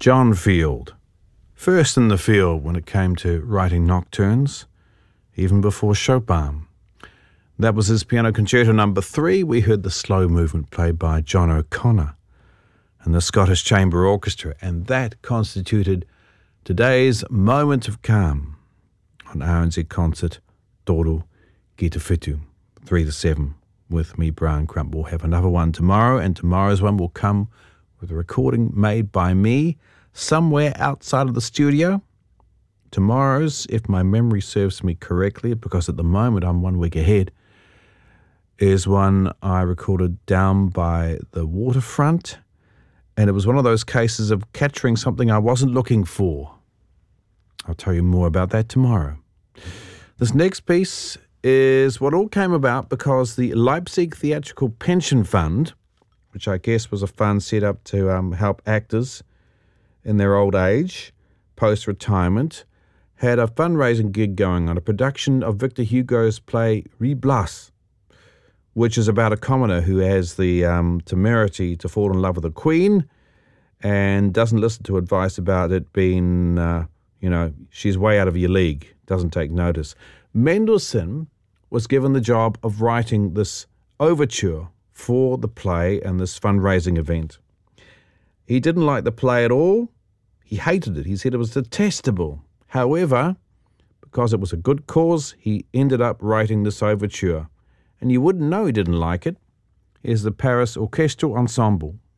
John Field, first in the field when it came to writing nocturnes, even before Chopin. That was his Piano Concerto No. 3. We heard the slow movement played by John O'Connor and the Scottish Chamber Orchestra, and that constituted today's Moment of Calm on RNZ Concert, Toro Ki Te Whitu, 3 to 7, with me, Brian Crump. We'll have another one tomorrow, and tomorrow's one will come with a recording made by me somewhere outside of the studio. Tomorrow's, if my memory serves me correctly, because at the moment I'm 1 week ahead, is one I recorded down by the waterfront, and it was one of those cases of capturing something I wasn't looking for. I'll tell you more about that tomorrow. This next piece is what all came about because the Leipzig Theatrical Pension Fund, which I guess was a fund set up to help actors in their old age, post-retirement, had a fundraising gig going on, a production of Victor Hugo's play Reblas, which is about a commoner who has the temerity to fall in love with a queen and doesn't listen to advice about it being, she's way out of your league, doesn't take notice. Mendelssohn was given the job of writing this overture for the play and this fundraising event. He didn't like the play at all. He hated it. He said it was detestable. However, because it was a good cause, he ended up writing this overture. And you wouldn't know he didn't like it. Here's the Paris Orchestral Ensemble.